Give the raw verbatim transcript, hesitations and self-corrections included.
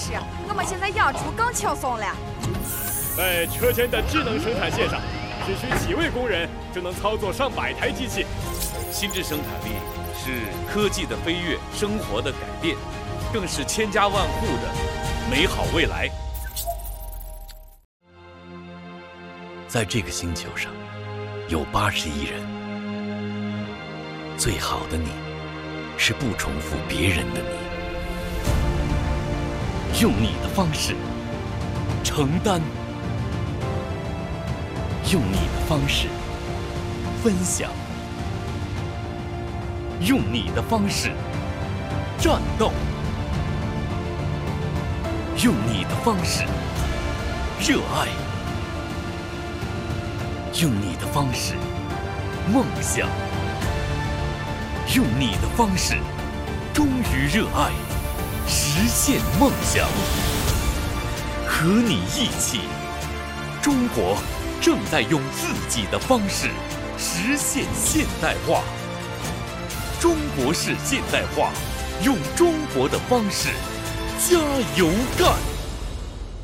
是，我们现在养猪更轻松了。 在车间的智能生产线上，只需几位工人就能操作上百台机器。 心智生产力是科技的飞跃，生活的改变，更是千家万户的美好未来。 在这个星球上，有八十亿人。最好的你，是不重复别人的你。用你的方式承担，用你的方式分享，用你的方式战斗，用你的方式热爱，用你的方式梦想，用你的方式忠于热爱，实现梦想。和你一起，中国正在用自己的方式实现现代化。中国式现代化，用中国的方式加油干！